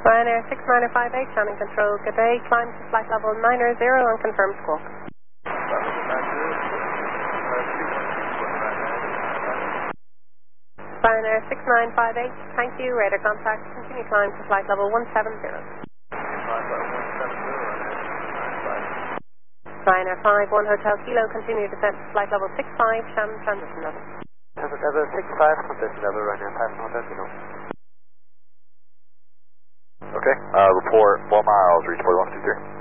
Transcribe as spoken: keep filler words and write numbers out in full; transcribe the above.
Ryanair six nine five eight, Shannon Control, good day. Climb to flight level nine zero and confirm squawk. Ryanair six nine five eight, thank you. Radar contact, continue climb to flight level one seven zero. Ryanair five one Hotel Kilo, continue descent to flight level six five, Shannon transition level. Level six five, transition level, Ryanair five one Hotel Kilo. Okay, uh, report four miles, reach forty-one fifty-three.